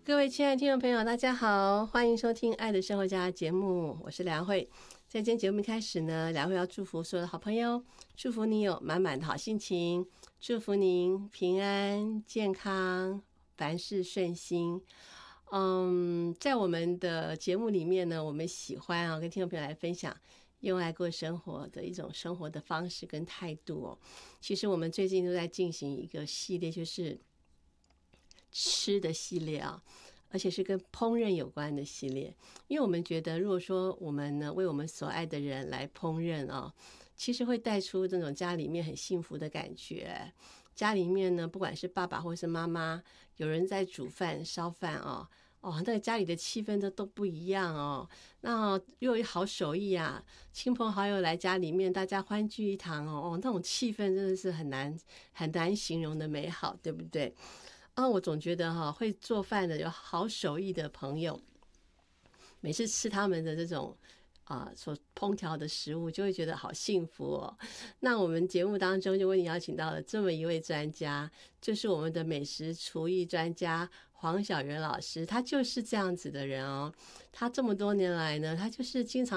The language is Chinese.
各位亲爱的听众朋友，大家好，欢迎收听《爱的生活家》节目，我是梁慧。在今天节目开始呢，梁慧要祝福所有的好朋友，祝福你有满满的好心情，祝福您平安健康，凡事顺心。在我们的节目里面呢，我们喜欢跟听众朋友来分享用爱过生活的一种生活的方式跟态度哦。其实我们最近都在进行一个系列，就是吃的系列啊，而且是跟烹饪有关的系列。因为我们觉得，如果说我们呢为我们所爱的人来烹饪啊，其实会带出这种家里面很幸福的感觉。家里面呢，不管是爸爸或是妈妈，有人在煮饭烧饭哦，那个家里的气氛都不一样哦。那又有好手艺啊，亲朋好友来家里面，大家欢聚一堂哦，那种气氛真的是很难形容的美好，对不对？我总觉得会做饭的有好手艺的朋友，每次吃他们的这种所烹调的食物，就会觉得好幸福哦。那我们节目当中就为你邀请到了这么一位专家，就是我们的美食厨艺专家黄小元老师，他就是这样子的人哦。他这么多年来呢，他就是经常